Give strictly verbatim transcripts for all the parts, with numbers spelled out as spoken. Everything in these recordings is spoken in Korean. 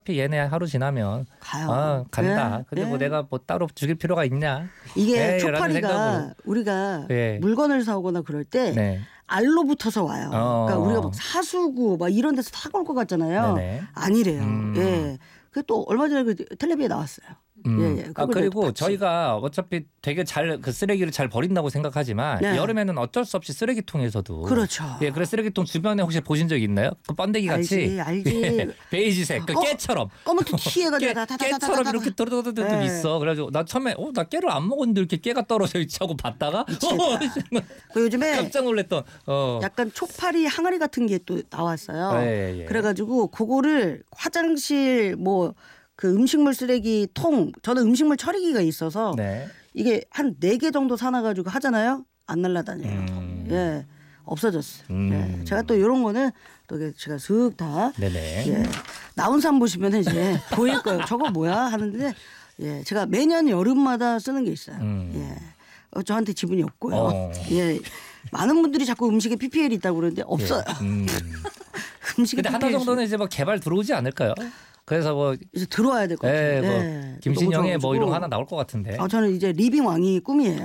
얘네 하루 지나면 가요. 아, 간다. 네. 근데 네. 뭐 내가 뭐 따로 죽일 필요가 있냐? 이게 네, 초파리가 우리가 네. 물건을 사오거나 그럴 때 네. 알로 붙어서 와요. 어. 그러니까 우리가 막 사수구 막 이런 데서 타고 올 것 같잖아요. 네네. 아니래요. 음. 예. 그 또 얼마 전에 그 텔레비에 나왔어요. 음. 예, 예. 아, 그거를 그리고 봤지. 저희가 어차피 되게 잘 그 쓰레기를 잘 버린다고 생각하지만 네. 여름에는 어쩔 수 없이 쓰레기통에서도 그렇죠. 예, 그래 쓰레기통 주변에 혹시 보신 적 있나요? 그 번데기 같이 알지, 알지. 예, 베이지색 그 어? 깨처럼 검은색 티에가 깨, 다 깨처럼 이렇게 떨어져져 네. 있어. 그래가지고 나 처음에 어, 나 깨를 안 먹었는데 이렇게 깨가 떨어져 있지 하고 봤다가 어, 그 요즘에 깜짝 놀랐던. 어. 약간 초파리 항아리 같은 게 또 나왔어요. 예, 예. 그래가지고 그거를 화장실 뭐 그 음식물 쓰레기 통 저는 음식물 처리기가 있어서 네. 이게 한 네 개 정도 사놔가지고 하잖아요. 안 날라다녀요. 음. 예, 없어졌어요. 음. 예, 제가 또 이런 거는 또 제가 슥 다 네네. 예, 나온 산 보시면 이제 보일 거예요. 저거 뭐야 하는데 예, 제가 매년 여름마다 쓰는 게 있어요. 음. 예, 어, 저한테 지분이 없고요. 어. 예, 많은 분들이 자꾸 음식에 피피엘이 있다고 그러는데 없어요. 예. 음. 음식에 근데 하나 피피엘이 정도는 이제 뭐 개발 들어오지 않을까요? 그래서 뭐 이제 들어와야 될 것 같아요. 예, 뭐 예, 김신영의 너무 뭐 이런 거 좋아가지고. 하나 나올 것 같은데. 아, 저는 이제 리빙 왕이 꿈이에요.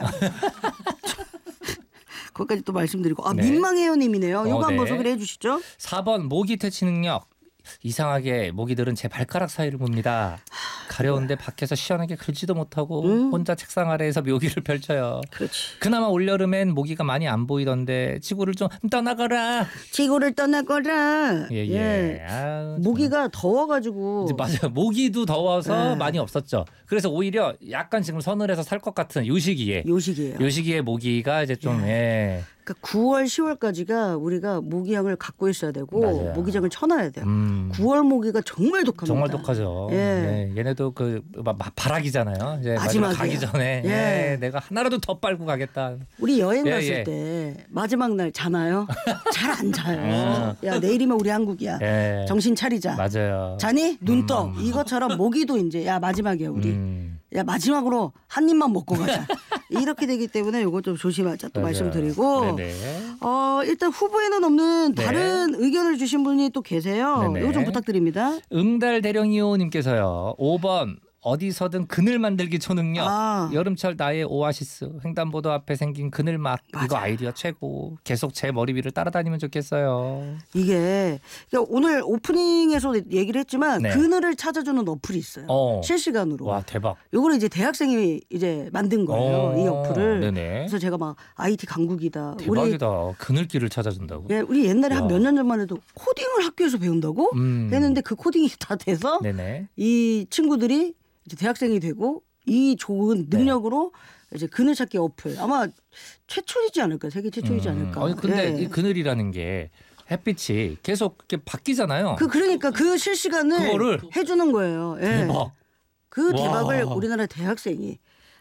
거기까지 또 말씀드리고 아 네. 민망해요님이네요. 이거 어, 한번 네. 소개를 해주시죠. 사 번 모기 퇴치 능력. 이상하게 모기들은 제 발가락 사이를 봅니다. 가려운데 밖에서 시원하게 긁지도 못하고 음. 혼자 책상 아래에서 묘기를 펼쳐요. 그렇지. 그나마 올여름엔 모기가 많이 안 보이던데 지구를 좀 떠나거라. 지구를 떠나거라. 예, 예. 아유, 모기가 더워가지고 이제 맞아요. 모기도 더워서 네. 많이 없었죠. 그래서 오히려 약간 지금 서늘해서 살 것 같은 요 시기에 요 시기예요. 요 시기에 모기가 이제 좀 예. 그러니까 구월, 시월까지가 우리가 모기향을 갖고 있어야 되고 맞아요. 모기장을 쳐놔야 돼요. 음. 구월 모기가 정말 독합니다. 정말 독하죠. 예. 예. 얘네도 그 막 바락이잖아요. 이제 마지막 마지막이에요. 가기 전에 예. 예. 내가 하나라도 더 빨고 가겠다. 우리 여행 예, 갔을 예. 때 마지막 날 자나요? 잘 안 자요. 어. 야 내일이면 우리 한국이야. 예. 정신 차리자. 맞아요. 자니? 눈 떠. 음. 이것처럼 모기도 이제 야 마지막이야 우리. 음. 야 마지막으로 한 입만 먹고 가자. 이렇게 되기 때문에 이거 좀 조심하자 또 맞아요. 말씀드리고 네네. 어, 일단 후보에는 없는 네. 다른 의견을 주신 분이 또 계세요. 네네. 이거 좀 부탁드립니다. 응달 대령이오님께서요. 오 번 어디서든 그늘 만들기 초능력. 아. 여름철 나의 오아시스. 횡단보도 앞에 생긴 그늘막. 이거 맞아요. 아이디어 최고. 계속 제 머리 위를 따라다니면 좋겠어요. 이게 그러니까 오늘 오프닝에서 얘기를 했지만 네. 그늘을 찾아주는 어플이 있어요. 어. 실시간으로. 와 대박. 요거를 이제 대학생이 이제 만든 거예요. 어. 이 어플을. 네네. 그래서 제가 막 아이티 강국이다. 대박이다. 그늘길을 찾아준다고. 우리 예, 우리 옛날에 한 와. 몇 년 전만 해도 코딩을 학교에서 배운다고 음. 했는데 그 코딩이 다 돼서 네네. 이 친구들이 이제 대학생이 되고 이 좋은 네. 능력으로 이제 그늘찾기 어플 아마 최초이지 않을까 세계 최초이지 않을까. 아니 근데 예. 이 그늘이라는 게 햇빛이 계속 이렇게 바뀌잖아요. 그 그러니까 그 실시간을 그거를 해주는 거예요. 예. 대박. 그 와. 대박을 우리나라 대학생이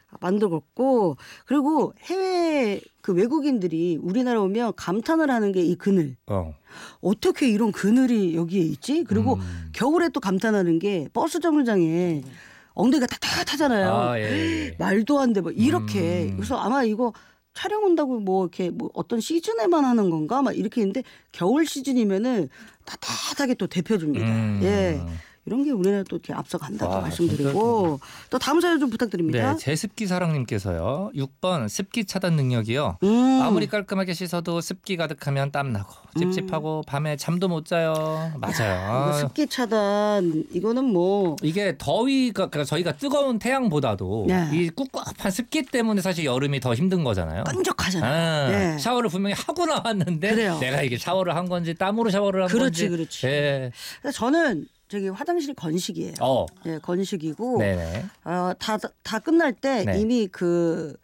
만들었고 그리고 해외 그 외국인들이 우리나라 오면 감탄을 하는 게 이 그늘. 어. 어떻게 이런 그늘이 여기에 있지? 그리고 음. 겨울에 또 감탄하는 게 버스 정류장에 엉덩이가 따뜻하잖아요. 아, 예, 예. 말도 안 돼. 뭐 이렇게. 음. 그래서 아마 이거 촬영 온다고 뭐 이렇게 뭐 어떤 시즌에만 하는 건가? 막 이렇게 있는데 겨울 시즌이면은 따뜻하게 또 데펴줍니다. 음. 예. 이런 게 우리나라 또 이렇게 앞서간다고 와, 말씀드리고 또 다음 사연 좀 부탁드립니다. 네, 제습기 사랑님께서요. 육 번 습기 차단 능력이요. 음. 아무리 깔끔하게 씻어도 습기 가득하면 땀 나고 찝찝하고 밤에 잠도 못 자요. 맞아요. 이거 습기 차단 이거는 뭐 이게 더위가 그러니까 저희가 뜨거운 태양보다도 네. 이 꿉꿉한 습기 때문에 사실 여름이 더 힘든 거잖아요. 끈적하잖아요. 아, 네. 샤워를 분명히 하고 나왔는데 그래요. 내가 이게 샤워를 한 건지 땀으로 샤워를 한 그렇지, 건지. 그렇지. 예. 그래서 저는 저기 화장실이 건식이에요. 어. 예, 건식이고 네네. 어, 다, 다 끝날 때 네. 이미 그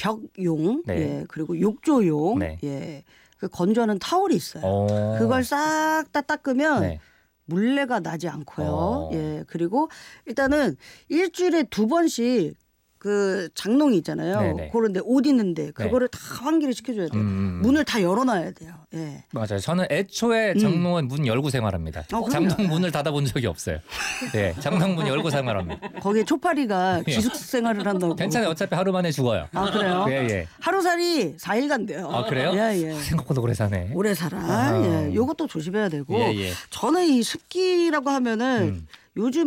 벽용 네. 예, 그리고 욕조용 네. 예, 그 건조하는 타월이 있어요. 어. 그걸 싹 다 닦으면 네. 물레가 나지 않고요. 어. 예, 그리고 일단은 일주일에 두 번씩 그 장롱이 있잖아요. 네네. 그런데 옷 있는데 그거를 다 환기를 시켜줘야 돼요. 음. 문을 다 열어놔야 돼요. 예. 맞아요. 저는 애초에 장롱은 문 열고 생활합니다. 어, 그럼요. 장롱 문을 닫아본 적이 없어요. 네, 장롱 문 열고 생활합니다. 거기에 초파리가 예. 기숙 생활을 한다고. 괜찮아요. 어차피 하루 만에 죽어요. 아 그래요? 예, 예. 하루살이 사 일간 돼요. 아 그래요? 예, 예. 생각보다 오래 사네. 오래 살아. 아. 예. 요것도 조심해야 되고. 예, 예. 저는 이 습기라고 하면은 음. 요즘